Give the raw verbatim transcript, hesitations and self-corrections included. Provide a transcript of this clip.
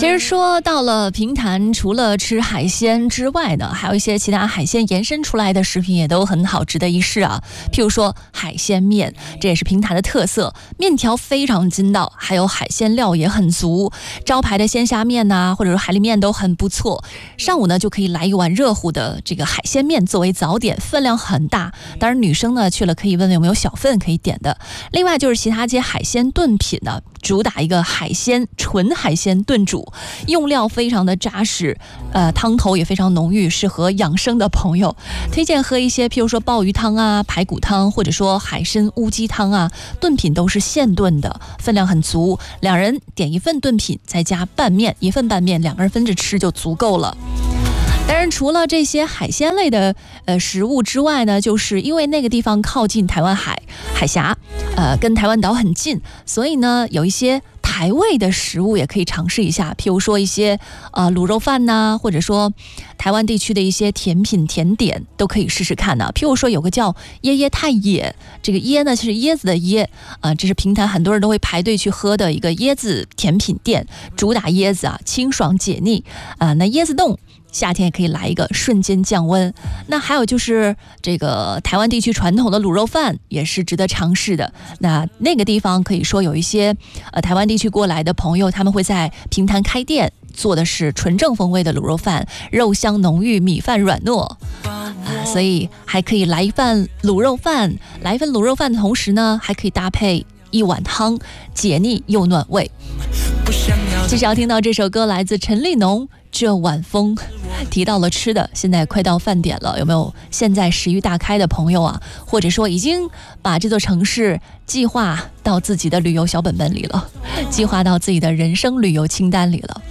其实说到了平潭，除了吃海鲜之外呢，还有一些其他海鲜延伸出来的食品也都很好，值得一试啊。譬如说海鲜面，这也是平潭的特色，面条非常筋道，还有海鲜料也很足，招牌的鲜虾面呐、啊，或者说海蛎面都很不错。上午呢就可以来一碗热乎的这个海鲜面作为早点，分量很大。当然女生呢去了可以问问有没有小份可以点的。另外就是其他这些海鲜炖品呢，主打一个海鲜纯海鲜炖煮，用料非常的扎实，呃，汤头也非常浓郁，适合养生的朋友。推荐喝一些譬如说鲍鱼汤啊、排骨汤，或者说海参乌鸡汤啊，炖品都是现炖的，分量很足，两人点一份炖品，再加拌面，一份拌面两个人分着吃就足够了。当然除了这些海鲜类的呃食物之外呢，就是因为那个地方靠近台湾海海峡，呃跟台湾岛很近，所以呢有一些台味的食物也可以尝试一下，譬如说一些呃卤肉饭呐、啊，或者说台湾地区的一些甜品甜点都可以试试看呢、啊。譬如说有个叫椰椰太野，这个椰呢是椰子的椰啊、呃，这是平潭很多人都会排队去喝的一个椰子甜品店，主打椰子啊清爽解腻啊、呃。那椰子冻夏天也可以来一个瞬间降温。那还有就是这个台湾地区传统的卤肉饭也是值得尝试的。那那个地方可以说有一些呃台湾地区过来的朋友，他们会在平潭开店，做的是纯正风味的卤肉饭，肉香浓郁，米饭软糯啊，所以还可以来一份卤肉饭。来一份卤肉饭的同时呢，还可以搭配一碗汤，解腻又暖胃。接下来要听到这首歌来自陈立农，这晚风。提到了吃的，现在快到饭点了，有没有现在食欲大开的朋友啊？或者说已经把这座城市计划到自己的旅游小本本里了，计划到自己的人生旅游清单里了？